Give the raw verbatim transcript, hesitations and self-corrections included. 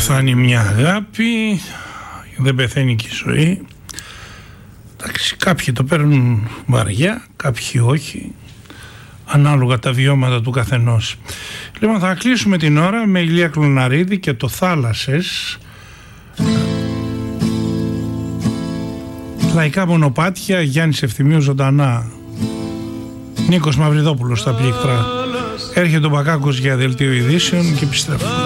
πεθάνει μια αγάπη, δεν πεθαίνει και η ζωή. Εντάξει, κάποιοι το παίρνουν βαριά, κάποιοι όχι, ανάλογα τα βιώματα του καθενός. Λοιπόν, θα κλείσουμε την ώρα με Ηλία Κλωναρίδη και το Θάλασσες. Λαϊκά μονοπάτια, Γιάννης Ευθυμίου ζωντανά, Νίκος Μαυριδόπουλος στα πλήκτρα. Έρχεται ο Μπακάκος για δελτίο ειδήσεων και επιστρέφουμε.